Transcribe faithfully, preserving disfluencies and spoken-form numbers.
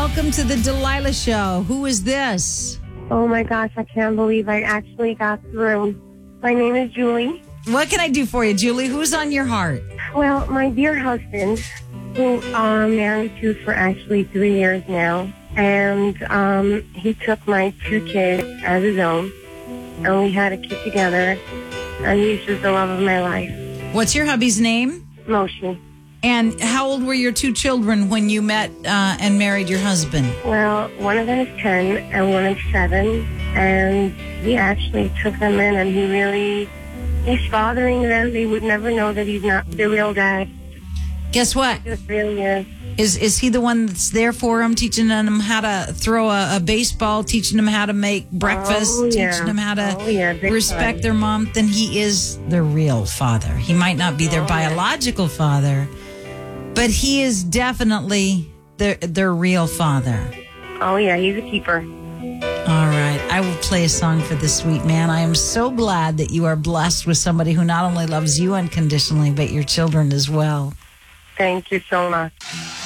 welcome to the Delilah Show. Who is this? Oh my gosh, I can't believe I actually got through. My name is Julie. What can I do for you, Julie? Who's on your heart? Well, my dear husband, who I'm married to for actually three years now, and um, he took my two kids as his own, and we had a kid together, and he's just the love of my life. What's your hubby's name? Motion. And how old were your two children when you met uh, and married your husband? Well, one of them is ten and one is seven, and he actually took them in, and he really, he's fathering them. They would never know that he's not their real dad. Guess what? He just really is. Is is he the one that's there for them, teaching them how to throw a, a baseball, teaching them how to make breakfast, Oh, yeah. teaching them how to Oh, yeah, big respect time. their mom? Then he is their real father. He might not be their Oh, yeah. biological father, but he is definitely their their real father. Oh, yeah, he's a keeper. All right. I will play a song for this sweet man. I am so glad that you are blessed with somebody who not only loves you unconditionally, but your children as well. Thank you so much.